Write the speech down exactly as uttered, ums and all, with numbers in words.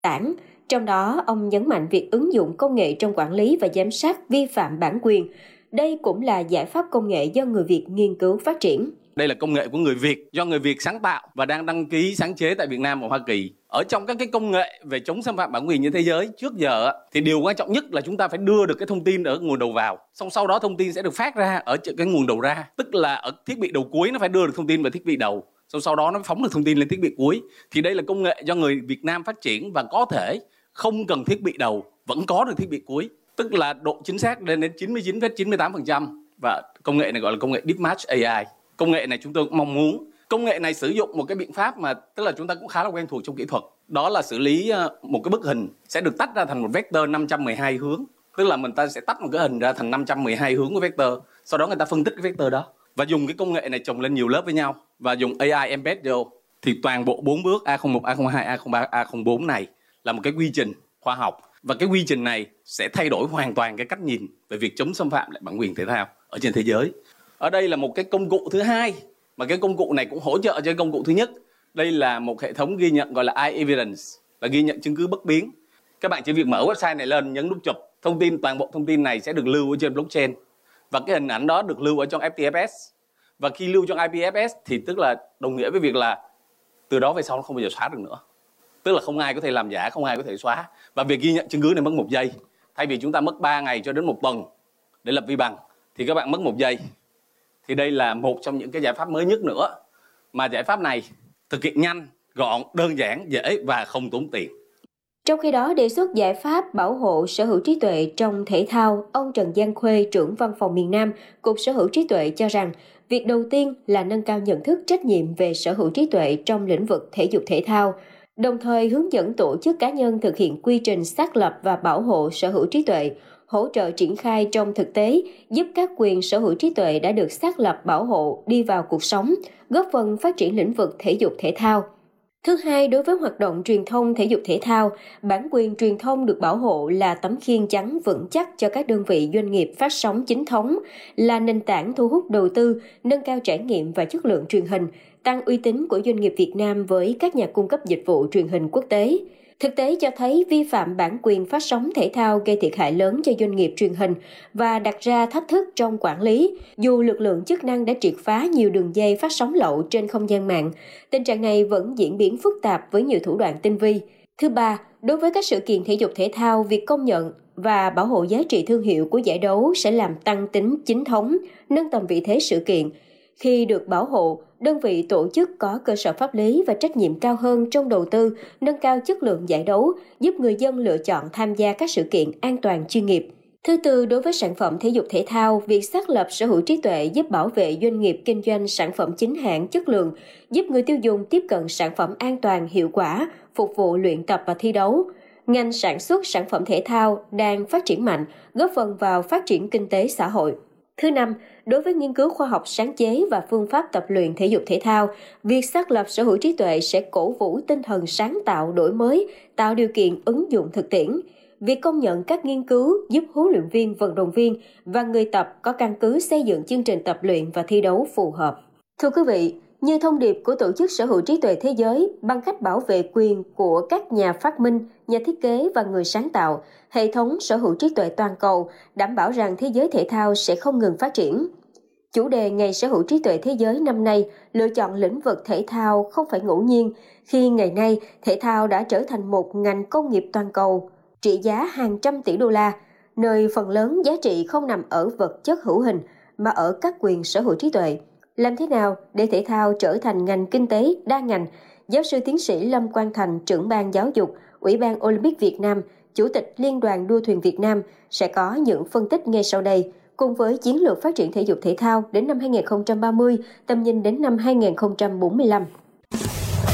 tảng. Trong đó, ông nhấn mạnh việc ứng dụng công nghệ trong quản lý và giám sát vi phạm bản quyền. Đây cũng là giải pháp công nghệ do người Việt nghiên cứu phát triển. Đây là công nghệ của người Việt, do người Việt sáng tạo và đang đăng ký sáng chế tại Việt Nam và Hoa Kỳ. Ở trong các cái công nghệ về chống xâm phạm bản quyền trên thế giới trước giờ thì điều quan trọng nhất là chúng ta phải đưa được cái thông tin ở nguồn đầu vào, xong sau đó thông tin sẽ được phát ra ở cái nguồn đầu ra, tức là ở thiết bị đầu cuối nó phải đưa được thông tin vào thiết bị đầu, xong sau đó nó phóng được thông tin lên thiết bị cuối. Thì đây là công nghệ do người Việt Nam phát triển và có thể không cần thiết bị đầu vẫn có được thiết bị cuối, tức là độ chính xác lên đến chín mươi chín phẩy chín mươi tám phần trăm, và công nghệ này gọi là công nghệ Deep Match a i. Công nghệ này chúng tôi cũng mong muốn. Công nghệ này sử dụng một cái biện pháp mà tức là chúng ta cũng khá là quen thuộc trong kỹ thuật. Đó là xử lý một cái bức hình sẽ được tách ra thành một vector năm trăm mười hai hướng. Tức là mình ta sẽ tách một cái hình ra thành năm trăm mười hai hướng của vector. Sau đó người ta phân tích cái vector đó. Và dùng cái công nghệ này chồng lên nhiều lớp với nhau. Và dùng a i embed vô. Thì toàn bộ bốn bước A không một, A không hai, A không ba, A không bốn này là một cái quy trình khoa học. Và cái quy trình này sẽ thay đổi hoàn toàn cái cách nhìn về việc chống xâm phạm lại bản quyền thể thao ở trên thế giới. Ở đây là một cái công cụ thứ hai, mà cái công cụ này cũng hỗ trợ cho công cụ thứ nhất. Đây là một hệ thống ghi nhận gọi là iEvidence, là ghi nhận chứng cứ bất biến. Các bạn chỉ việc mở website này lên, nhấn nút chụp, thông tin toàn bộ thông tin này sẽ được lưu ở trên blockchain. Và cái hình ảnh đó được lưu ở trong ép tê ép ét. Và khi lưu trong i pê ép ét thì tức là đồng nghĩa với việc là từ đó về sau nó không bao giờ xóa được nữa. Tức là không ai có thể làm giả, không ai có thể xóa. Và việc ghi nhận chứng cứ này mất một giây. Thay vì chúng ta mất ba ngày cho đến một tuần để lập vi bằng, thì các bạn mất một giây. Thì đây là một trong những cái giải pháp mới nhất nữa. Mà giải pháp này thực hiện nhanh, gọn, đơn giản, dễ và không tốn tiền. Trong khi đó, đề xuất giải pháp bảo hộ sở hữu trí tuệ trong thể thao, ông Trần Giang Khuê, trưởng văn phòng miền Nam, Cục Sở hữu trí tuệ cho rằng, việc đầu tiên là nâng cao nhận thức trách nhiệm về sở hữu trí tuệ trong lĩnh vực thể dục thể thao, đồng thời hướng dẫn tổ chức cá nhân thực hiện quy trình xác lập và bảo hộ sở hữu trí tuệ, hỗ trợ triển khai trong thực tế, giúp các quyền sở hữu trí tuệ đã được xác lập bảo hộ đi vào cuộc sống, góp phần phát triển lĩnh vực thể dục thể thao. Thứ hai, đối với hoạt động truyền thông thể dục thể thao, bản quyền truyền thông được bảo hộ là tấm khiên chắn vững chắc cho các đơn vị doanh nghiệp phát sóng chính thống, là nền tảng thu hút đầu tư, nâng cao trải nghiệm và chất lượng truyền hình, tăng uy tín của doanh nghiệp Việt Nam với các nhà cung cấp dịch vụ truyền hình quốc tế. Thực tế cho thấy vi phạm bản quyền phát sóng thể thao gây thiệt hại lớn cho doanh nghiệp truyền hình và đặt ra thách thức trong quản lý. Dù lực lượng chức năng đã triệt phá nhiều đường dây phát sóng lậu trên không gian mạng, tình trạng này vẫn diễn biến phức tạp với nhiều thủ đoạn tinh vi. Thứ ba, đối với các sự kiện thể dục thể thao, việc công nhận và bảo hộ giá trị thương hiệu của giải đấu sẽ làm tăng tính chính thống, nâng tầm vị thế sự kiện. Khi được bảo hộ, đơn vị tổ chức có cơ sở pháp lý và trách nhiệm cao hơn trong đầu tư, nâng cao chất lượng giải đấu, giúp người dân lựa chọn tham gia các sự kiện an toàn chuyên nghiệp. Thứ tư, đối với sản phẩm thể dục thể thao, việc xác lập sở hữu trí tuệ giúp bảo vệ doanh nghiệp kinh doanh sản phẩm chính hãng chất lượng, giúp người tiêu dùng tiếp cận sản phẩm an toàn, hiệu quả, phục vụ luyện tập và thi đấu. Ngành sản xuất sản phẩm thể thao đang phát triển mạnh, góp phần vào phát triển kinh tế xã hội. Thứ năm, đối với nghiên cứu khoa học sáng chế và phương pháp tập luyện thể dục thể thao, việc xác lập sở hữu trí tuệ sẽ cổ vũ tinh thần sáng tạo đổi mới, tạo điều kiện ứng dụng thực tiễn. Việc công nhận các nghiên cứu giúp huấn luyện viên, vận động viên và người tập có căn cứ xây dựng chương trình tập luyện và thi đấu phù hợp. Thưa quý vị, như thông điệp của Tổ chức Sở hữu trí tuệ thế giới, bằng cách bảo vệ quyền của các nhà phát minh, nhà thiết kế và người sáng tạo, hệ thống sở hữu trí tuệ toàn cầu đảm bảo rằng thế giới thể thao sẽ không ngừng phát triển. Chủ đề Ngày Sở hữu trí tuệ thế giới năm nay lựa chọn lĩnh vực thể thao không phải ngẫu nhiên, khi ngày nay thể thao đã trở thành một ngành công nghiệp toàn cầu trị giá hàng trăm tỷ đô la, nơi phần lớn giá trị không nằm ở vật chất hữu hình mà ở các quyền sở hữu trí tuệ. Làm thế nào để thể thao trở thành ngành kinh tế đa ngành? Giáo sư tiến sĩ Lâm Quang Thành, trưởng ban giáo dục, Ủy ban Olympic Việt Nam, Chủ tịch Liên đoàn Đua thuyền Việt Nam sẽ có những phân tích ngay sau đây, cùng với chiến lược phát triển thể dục thể thao đến năm hai nghìn không trăm ba mươi, tầm nhìn đến năm hai nghìn không trăm bốn mươi lăm.